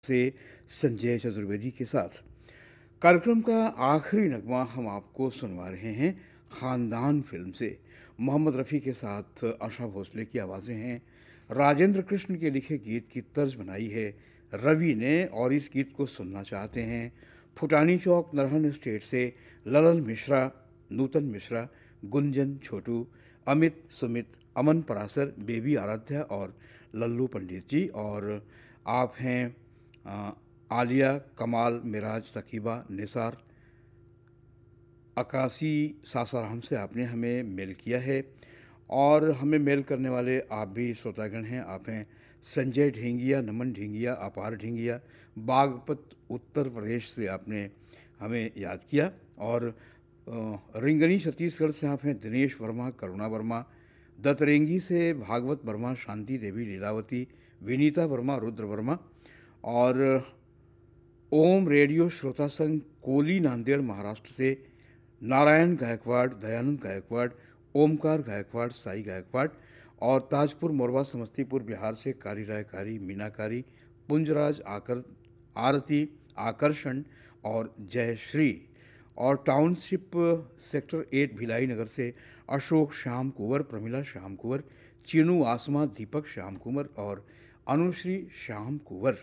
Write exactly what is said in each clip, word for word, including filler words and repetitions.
से संजय चतुर्वेदी के साथ कार्यक्रम का आखिरी नगमा हम आपको सुनवा रहे हैं खानदान फिल्म से। मोहम्मद रफ़ी के साथ आशा भोसले की आवाज़ें हैं। राजेंद्र कृष्ण के लिखे गीत की तर्ज बनाई है रवि ने और इस गीत को सुनना चाहते हैं फुटानी चौक नरहन स्टेट से ललन मिश्रा, नूतन मिश्रा, गुंजन छोटू, अमित सुमित, अमन परासर, बेबी आराध्या और लल्लू पंडित जी। और आप हैं आ, आलिया, कमाल, मिराज, सकीबा, निसार, अकासी सासाराम से आपने हमें मेल किया है। और हमें मेल करने वाले आप भी श्रोतागण हैं। आप हैं संजय ढेंगिया, नमन ढेंगिया, अपार ढेंगिया, बागपत उत्तर प्रदेश से आपने हमें याद किया। और अ, रिंगनी छत्तीसगढ़ से आप हैं दिनेश वर्मा, करुणा वर्मा, दतरेंगी से भागवत वर्मा, शांति देवी, लीलावती, विनीता वर्मा, रुद्र वर्मा। और ओम रेडियो श्रोता संघ कोली नांदेड़ महाराष्ट्र से नारायण गायकवाड़, दयानंद गायकवाड़, ओमकार गायकवाड़, साई गायकवाड़। और ताजपुर मोरवा समस्तीपुर बिहार से कारी रायकारी, मीनाकारी, पुंजराज, आकर आरती, आकर्षण और जयश्री। और टाउनशिप सेक्टर एट भिलाई नगर से अशोक श्याम कुंवर, प्रमिला श्याम कुंवर, चीनू आसमा, दीपक श्याम कुंवर और अनुश्री श्याम कुंवर।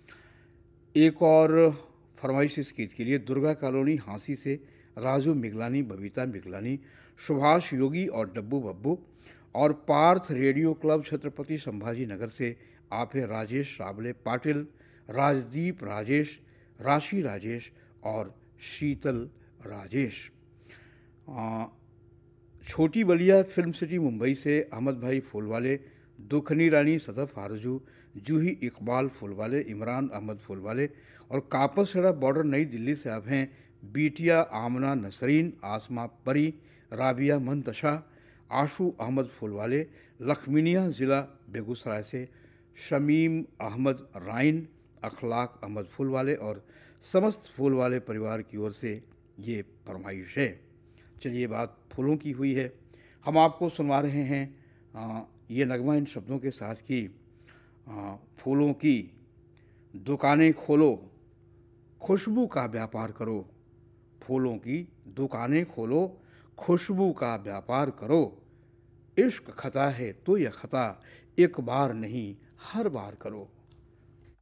एक और फरमाइश इस गीत के लिए दुर्गा कॉलोनी हाँसी से राजू मिगलानी, बबीता मिगलानी, सुभाष योगी और डब्बू बब्बू। और पार्थ रेडियो क्लब छत्रपति संभाजी नगर से आप हैं राजेश राबले पाटिल, राजदीप राजेश, राशि राजेश और शीतल राजेश। आ, छोटी बलिया फिल्म सिटी मुंबई से अहमद भाई फूलवाले, दुखनी रानी सदफ आरजू, जूही इकबाल फूलवाले, इमरान अहमद फूलवाले। और कापसड़ा बॉर्डर नई दिल्ली से आप हैं बीटिया आमना नसरीन, आसमा परी, राबिया मंतशा, आशू अहमद फूलवाले। लखमीनिया ज़िला बेगूसराय से शमीम अहमद राइन, अखलाक अहमद फूलवाले और समस्त फूलवाले परिवार की ओर से ये फरमाइश है। चलिए, बात फूलों की हुई है, हम आपको सुनवा रहे हैं आ, ये नगमा इन शब्दों के साथ कि आ, फूलों की दुकानें खोलो, खुशबू का व्यापार करो। फूलों की दुकानें खोलो, खुशबू का व्यापार करो। इश्क खता है तो यह खता एक बार नहीं हर बार करो।